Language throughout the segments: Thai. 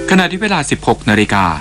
ขณะที่เวลา 16 นาฬิกา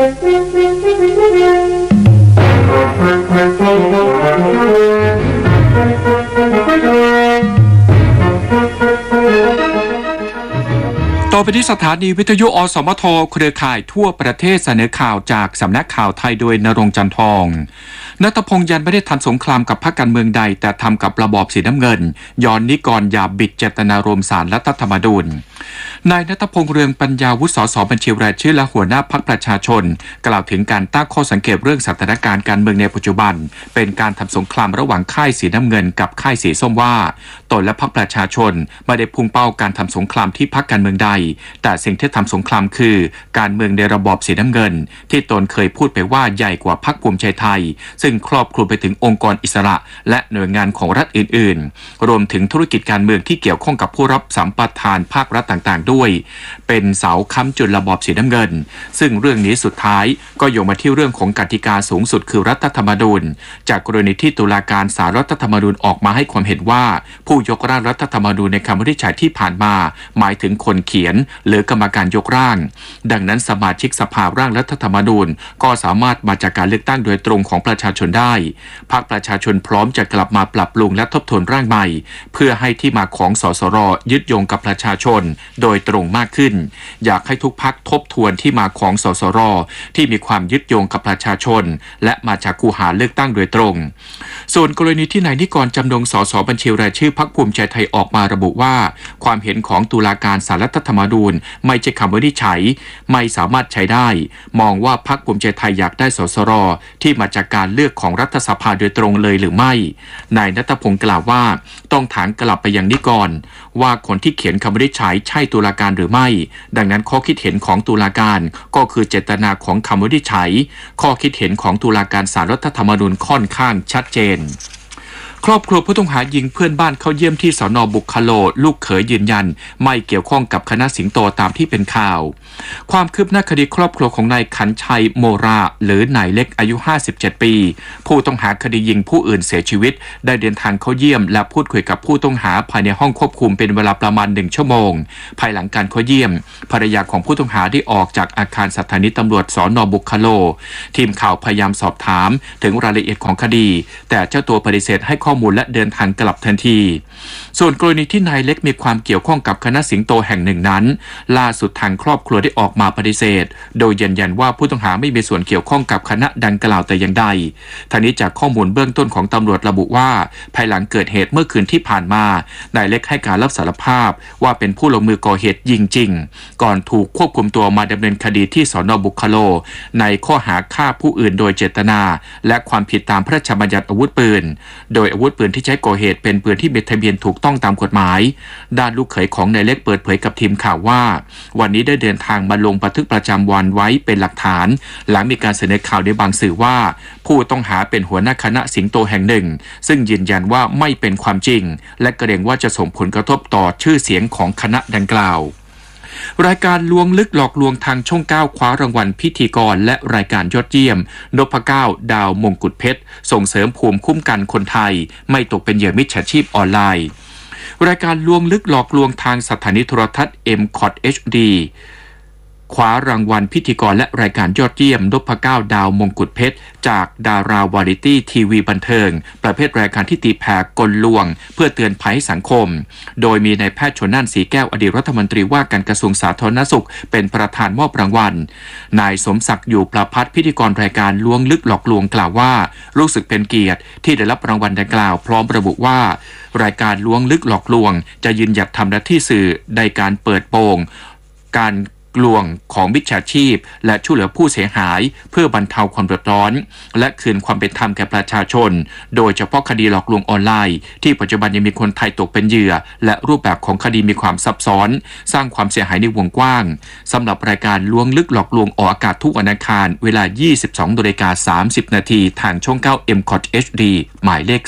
ต่อไปที่สถานีวิทยุอสมทเครือข่ายทั่วประเทศเสนอข่าวจากสำนักข่าวไทยโดยณรงค์จันทองณัฐพงษ์ยันไม่ได้ทำสงครามกับพรรคการเมืองใดแต่ทำกับระบอบสีน้ำเงินย้อนนิกรอย่าบิดเจตนารมณ์ศาลรัฐธรรมนูญนายณัฐพงษ์เรืองปัญญาวุฒิ สส บัญชีรายชื่อและหัวหน้าพรรคประชาชนกล่าวถึงการตั้งข้อสังเกตเรื่องสถานการณ์การเมืองในปัจจุบันเป็นการทำสงครามระหว่างค่ายสีน้ำเงินกับค่ายสีส้มว่าตนและพรรคประชาชนไม่ได้พุ่งเป้าการทำสงครามที่พรรคการเมืองใดแต่สิ่งที่ทำสงครามคือการเมืองในระบอบสีน้ำเงินที่ตนเคยพูดไปว่าใหญ่กว่าพรรคภูมิใจไทยซึ่งครอบคลุมไปถึงองค์กรอิสระและหน่วยงานของรัฐอื่นๆรวมถึงธุรกิจการเมืองที่เกี่ยวข้องกับผู้รับสัมปทานภาครัฐต่างๆด้วยเป็นเสาค้ำจุนระบอบสีน้ำเงินซึ่งเรื่องนี้สุดท้ายก็โยงมาที่เรื่องของกติกาสูงสุดคือรัฐธรรมนูญจากกรณีที่ตุลาการศาลรัฐธรรมนูญออกมาให้ความเห็นว่าผู้ยกร่างรัฐธรรมนูญในคำวินิจฉัยที่ผ่านมาหมายถึงคนเขียนหรือกรรมการยกร่างดังนั้นสมาชิกสภาร่างรัฐธรรมนูญก็สามารถมาจากการเลือกตั้งโดยตรงของประชาชนได้พรรคประชาชนพร้อมจะกลับมาปรับปรุงและทบทวนร่างใหม่เพื่อให้ที่มาของสสรยึดโยงกับประชาชนโดยตรงมากขึ้นอยากให้ทุกพรรคทบทวนที่มาของสสรที่มีความยึดโยงกับประชาชนและมาจากคูหาเลือกตั้งโดยตรงส่วนกรณีที่นายนิกรจำนงสสบัญชีรายชื่อพรรคภูมิใจไทยออกมาระบุว่าความเห็นของตุลาการศาลรัฐธรรมนูญไม่ใช่คำวินิจฉัยไม่สามารถใช้ได้มองว่าพรรคภูมิใจไทยอยากได้สสรที่มาจากการเลือกของรัฐสภาโดยตรงเลยหรือไม่นายณัฐพงษ์กล่าวว่าต้องถามกลับไปยังนิกรว่าคนที่เขียนคำวินิจฉัยใช่ตุลาการหรือไม่ดังนั้นข้อคิดเห็นของตุลาการก็คือเจตนาของคำวินิจฉัยข้อคิดเห็นของตุลาการศาลรัฐธรรมนูญค่อนข้างชัดเจนครอบครัวผู้ต้องหายิงเพื่อนบ้านเข้าเยี่ยมที่สน.บุคโลลูกเขยยืนยันไม่เกี่ยวข้องกับคณะสิงโตตามที่เป็นข่าวความคืบหน้าคดีครอบครัวของนายขันชัยโมราหรือนายเล็กอายุ 57 ปีผู้ต้องหาคดียิงผู้อื่นเสียชีวิตได้เดินทางเข้าเยี่ยมและพูดคุยกับผู้ต้องหาภายในห้องควบคุมเป็นเวลาประมาณ1 ชั่วโมงภายหลังการเข้าเยี่ยมภรรยาของผู้ต้องหาได้ออกจากอาคารสถานีตำรวจสน.บุคโลทีมข่าวพยายามสอบถามถึงรายละเอียดของคดีแต่เจ้าตัวปฏิเสธให้ข้อมูลและเดินทางกลับทันทีส่วนกรณีที่นายเล็กมีความเกี่ยวข้องกับคณะสิงโตแห่งหนึ่งนั้นล่าสุดทางครอบครัวได้ออกมาปฏิเสธโดยยืนยันว่าผู้ต้องหาไม่มีส่วนเกี่ยวข้องกับคณะดังกล่าวแต่อย่างใดทางนี้จากข้อมูลเบื้องต้นของตำรวจระบุว่าภายหลังเกิดเหตุเมื่อคืนที่ผ่านมานายเล็กให้การรับสารภาพว่าเป็นผู้ลงมือก่อเหตุยิงจริงก่อนถูกควบคุมตัวมาดำเนินคดีที่สน.บุคโลในข้อหาฆ่าผู้อื่นโดยเจตนาและความผิดตามพระราชบัญญัติอาวุธปืนโดยอาวุธปืนที่ใช้ก่อเหตุเป็นปืนที่มีทะเบียนถูกต้องตามกฎหมายด้านลูกเขยของนายเล็กเปิดเผยกับทีมข่าวว่าวันนี้ได้เดินทางมาลงบันทึกประจำวันไว้เป็นหลักฐานหลังมีการเสนอข่าวในบางสื่อว่าผู้ต้องหาเป็นหัวหน้าคณะสิงโตแห่งหนึ่งซึ่งยืนยันว่าไม่เป็นความจริงและเกรงว่าจะส่งผลกระทบต่อชื่อเสียงของคณะดังกล่าวรายการลวงลึกหลอกลวงทางช่อง 9คว้ารางวัลพิธีกรและรายการยอดเยี่ยมนพเก้าดาวมงกุฎเพชรส่งเสริมภูมิคุ้มกันคนไทยไม่ตกเป็นเหยื่อมิจฉาชีพออนไลน์รายการลวงลึกหลอกลวงทางสถานีโทรทัศน์ MCOT HD คว้ารางวัลพิธีกรและรายการยอดเยี่ยมนพเก้าดาวมงกุฎเพชรจากดาราวาไรตี้ทีวีบันเทิงประเภทรายการที่ตีแผ่กลลวงเพื่อเตือนภัยสังคมโดยมีนายแพทย์ชลน่านสีแก้วอดีตรัฐมนตรีว่าการกระทรวงสาธารณสุขเป็นประธานมอบรางวัลนายสมศักดิ์อยู่ประภัสพิธีกรรายการลวงลึกหลอกลวงกล่าวว่ารู้สึกเป็นเกียรติที่ได้รับรางวัลดังกล่าวพร้อมระบุว่ารายการลวงลึกหลอกลวงจะยืนหยัดทำหน้าที่สื่อในการเปิดโปงการลวงของมิจฉาชีพและช่วยเหลือผู้เสียหายเพื่อบรรเทาความเดือดร้อนและคืนความเป็นธรรมแก่ประชาชนโดยเฉพาะคดีหลอกลวงออนไลน์ที่ปัจจุบันยังมีคนไทยตกเป็นเหยื่อและรูปแบบของคดีมีความซับซ้อนสร้างความเสียหายในวงกว้างสำหรับรายการลวงลึกหลอกลวงออกอากาศทุกวันอังคารเวลา 22:30 น.ทางช่อง 9 MCOT HD หมายเลข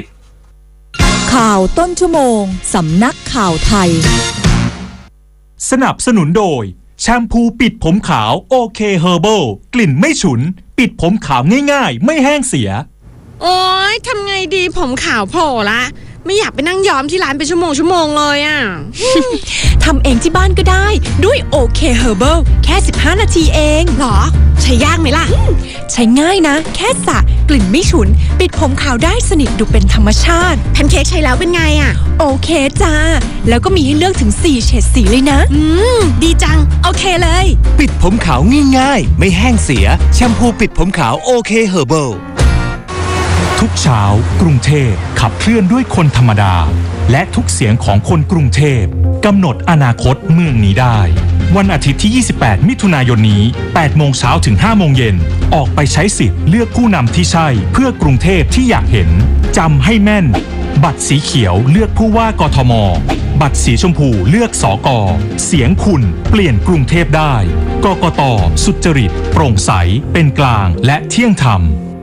30 ข่าวต้นชั่วโมงสำนักข่าวไทยสนับสนุนโดยแชมพูปิดผมขาวโอเคเฮอร์เบิลกลิ่นไม่ฉุนปิดผมขาวง่ายๆไม่แห้งเสียโอ๊ยทำไงดีผมขาวโผล่ละไม่อยากไปนั่งย้อมที่ร้านเป็นชั่วโมงเลยอ่ะทำเองที่บ้านก็ได้ด้วยโอเคเฮอร์เบิลแค่15 นาทีเองหรอ ใช้ยากไหมล่ะใช้ง่ายนะ แค่สระกลิ่นไม่ฉุน ปิดผมขาวได้สนิทดูเป็นธรรมชาติแพนเค้กใช้แล้วเป็นไงอ่ะโอเคจ้า แล้วก็มีให้เลือกถึง4เฉดสีเลยนะดีจังโอเคเลยปิดผมขาวง่ายๆ ไม่แห้งเสีย แชมพูปิดผมขาวโอเคเฮอร์เบิลทุกเช้ากรุงเทพขับเคลื่อนด้วยคนธรรมดา และทุกเสียงของคนกรุงเทพกำหนดอนาคตเมืองนี้ได้ วันอาทิตย์ที่ 28 มิถุนายนนี้ 8 โมงเช้าถึง 5 โมงเย็น ออกไปใช้สิทธิ์เลือกผู้นำที่ใช่เพื่อกรุงเทพที่อยากเห็น จำให้แม่น บัตรสีเขียวเลือกผู้ว่ากทม บัตรสีชมพูเลือกสก.เสียงคุณเปลี่ยนกรุงเทพได้ กกต.สุจริต โปร่งใส เป็นกลาง และเที่ยงธรรม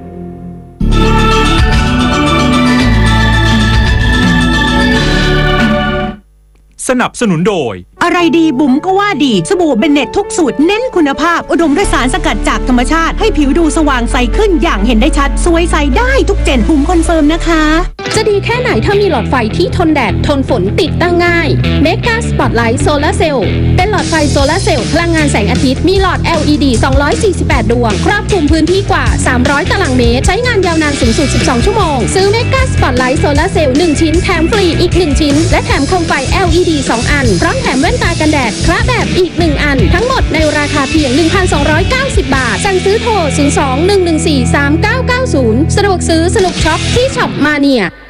สนับสนุนโดยอะไรดีบุ๋มก็ว่าดีสบู่เบนเน็ตทุกสูตรเน้นคุณภาพอุดมด้วยสารสกัดจากธรรมชาติให้ผิวดูสว่างใสขึ้นอย่างเห็นได้ชัดสวยใสได้ทุกเจนบุ๋มคอนเฟิร์มนะคะจะดีแค่ไหนถ้ามีหลอดไฟที่ทนแดดทนฝนติดตั้งง่าย Mega Spotlight Solar Cell เป็นหลอดไฟโซลาร์เซลล์พลังงานแสงอาทิตย์มีหลอด LED 248 ดวงครอบคลุมพื้นที่กว่า 300 ตารางเมตรใช้งานยาวนานสูงสุด 12 ชั่วโมงซื้อ Mega Spotlight Solar Cell 1 ชิ้นแถมฟรีอีก 1 ชิ้นและแถมโคมไฟ LED 2 อันพร้อมแถมแว่นตากันแดดคละแบบอีก 1 อันทั้งหมดในราคาเพียง 1,290 บาทสั่งซื้อโทร 02-114-3990 สะดวกซื้อสนุกช็อปที่ช็อปมาเนีย